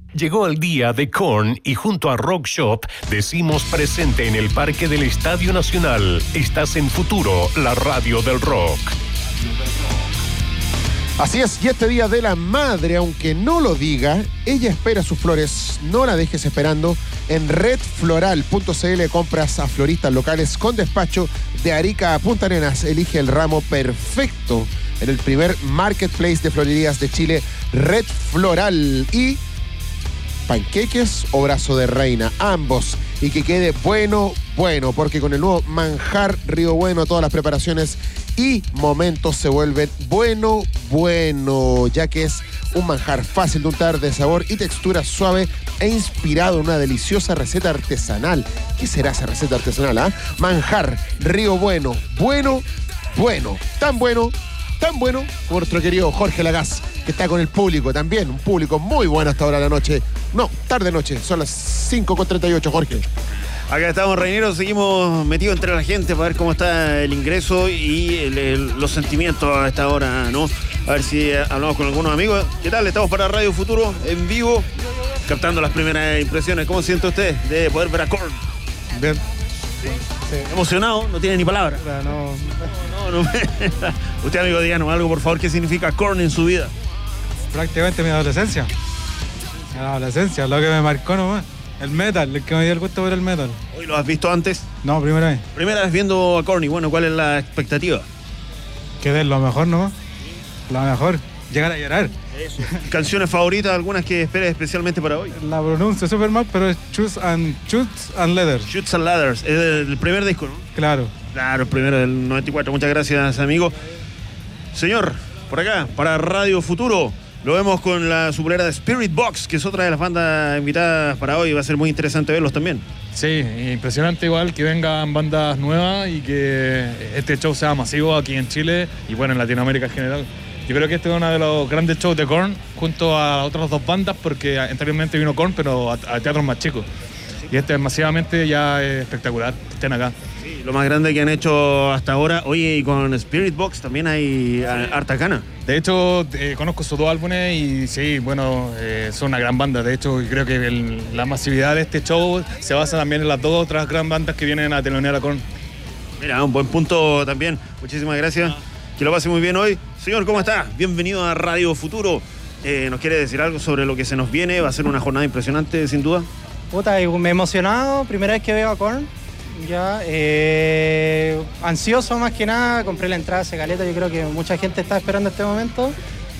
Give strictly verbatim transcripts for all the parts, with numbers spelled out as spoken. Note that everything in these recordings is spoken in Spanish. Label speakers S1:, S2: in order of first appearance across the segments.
S1: Llegó el día de Korn y junto a Rock Shop decimos presente en el Parque del Estadio Nacional. Estás en Futuro, la radio del rock.
S2: Así es, y este día de la madre, aunque no lo diga, ella espera sus flores. No la dejes esperando. En red floral punto c l compras a floristas locales con despacho de Arica a Punta Arenas. Elige el ramo perfecto en el primer marketplace de florerías de Chile, Red Floral. Y panqueques o brazo de reina, ambos. Y que quede bueno, bueno, porque con el nuevo manjar Río Bueno todas las preparaciones y momentos se vuelven bueno, bueno, ya que es un manjar fácil de untar, de sabor y textura suave e inspirado en una deliciosa receta artesanal. ¿Qué será esa receta artesanal, ah? ¿eh? Manjar Río Bueno, bueno, bueno, tan bueno, tan bueno como nuestro querido Jorge Lagaz, que está con el público también, un público muy bueno hasta ahora de la noche. No, tarde-noche, son las cinco con treinta y ocho, Jorge.
S3: Acá estamos, Reinero, seguimos metidos entre la gente para ver cómo está el ingreso y el, el, los sentimientos a esta hora, ¿no? A ver si hablamos con algunos amigos. ¿Qué tal? Estamos para Radio Futuro, en vivo, captando las primeras impresiones. ¿Cómo siente usted de poder ver a Korn?
S4: Bien.
S3: ¿Sí? Sí. Emocionado, no tiene ni palabra.
S4: No,
S3: no, no. no. Usted, amigo, díganos algo, por favor, ¿qué significa Korn en su vida?
S4: Prácticamente mi adolescencia. Mi adolescencia, lo que me marcó nomás. El metal, el que me dio el gusto ver el metal.
S3: ¿Hoy lo has visto antes?
S4: No, primera vez.
S3: Primera vez viendo a Korn, y bueno, ¿cuál es la expectativa?
S4: Que den lo mejor nomás. Lo mejor. Llegar a llorar.
S3: Eso. ¿Canciones favoritas, algunas que esperes especialmente para hoy?
S4: La pronuncio súper mal, pero es Shoots and, Shoots and Ladders.
S3: Shoots and Ladders, es el primer disco, ¿no?
S4: Claro.
S3: Claro, el primero del noventa y cuatro. Muchas gracias, amigo. Señor, por acá, para Radio Futuro, lo vemos con la supulera de Spirit Box, que es otra de las bandas invitadas para hoy. Va a ser muy interesante verlos también.
S5: Sí, impresionante igual que vengan bandas nuevas y que este show sea masivo aquí en Chile y bueno, en Latinoamérica en general. Yo creo que este es uno de los grandes shows de Korn junto a otras dos bandas, porque anteriormente vino Korn, pero a, a teatros más chicos. Y este masivamente ya es espectacular, que estén acá.
S3: Sí, lo más grande que han hecho hasta ahora. Oye, y con Spirit Box también hay harta cana.
S5: De hecho, eh, conozco sus dos álbumes y sí, bueno, eh, son una gran banda. De hecho, creo que el, la masividad de este show se basa también en las dos otras gran bandas que vienen a telonear a Korn.
S3: Mira, un buen punto también. Muchísimas gracias. Que lo pase muy bien hoy. Señor, ¿cómo está? Bienvenido a Radio Futuro. Eh, ¿Nos quiere decir algo sobre lo que se nos viene? Va a ser una jornada impresionante, sin duda.
S6: Puta, me he emocionado. Primera vez que veo a Korn. Ya, eh, ansioso más que nada. Compré la entrada hace caleta. Yo creo que mucha gente está esperando este momento.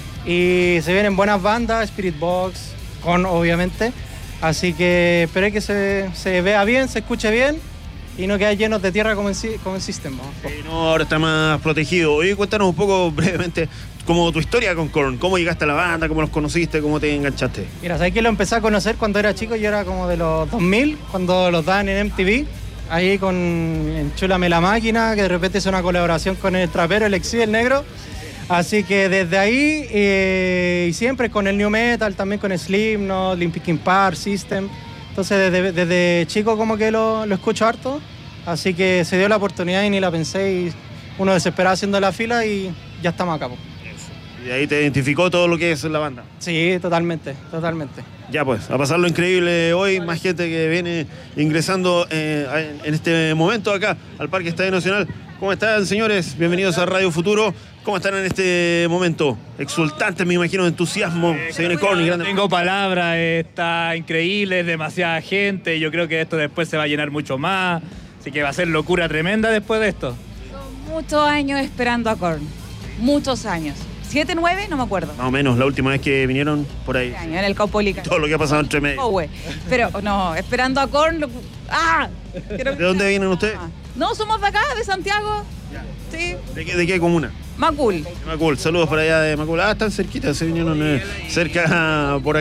S6: Y se vienen buenas bandas, Spirit Box, Korn obviamente. Así que espero que se, se vea bien, se escuche bien y no quede llenos de tierra como en, como en System. ¿No?
S3: Sí, no, ahora está más protegido. Oye, cuéntanos un poco brevemente como tu historia con Korn. ¿Cómo llegaste a la banda? ¿Cómo los conociste? ¿Cómo te enganchaste?
S6: Mira, sabes que lo empecé a conocer cuando era chico. Yo era como de los dos mil, cuando los daban en M T V. Ahí con Enchúlame la Máquina, que de repente hizo una colaboración con el trapero, el Exi, el negro. Así que desde ahí, eh, y siempre con el New Metal, también con Slipknot, Linkin Park, System. Entonces desde, desde chico como que lo, lo escucho harto. Así que se dio la oportunidad y ni la pensé. Y uno desesperado haciendo la fila y ya estamos acá.
S3: Y de ahí te identificó todo lo que es la banda.
S6: Sí, totalmente, totalmente.
S3: Ya pues, a pasarlo increíble hoy, más gente que viene ingresando eh, en este momento acá al Parque Estadio Nacional. ¿Cómo están, señores? Bienvenidos a Radio Futuro. ¿Cómo están en este momento? Exultantes, me imagino, de entusiasmo. Se viene Korn y grande.
S7: Tengo palabras, está increíble, es demasiada gente. Yo creo que esto después se va a llenar mucho más. Así que va a ser locura tremenda después de esto.
S8: Son muchos años esperando a Korn. Muchos años. ¿Siete, nueve? No me acuerdo.
S3: Más o menos, la última vez que vinieron por ahí.
S8: En el Caupolicán.
S3: Todo lo que ha pasado entre medio.
S8: Oh, pero no, esperando a Korn. Lo... ¡Ah!
S3: ¿De dónde vienen ustedes?
S8: No, somos de acá, de Santiago. Ya. Sí.
S3: ¿De qué, de qué comuna?
S8: Macul.
S3: Macul, saludos para allá de Macul. Ah, están cerquita, se vinieron eh, cerca por acá.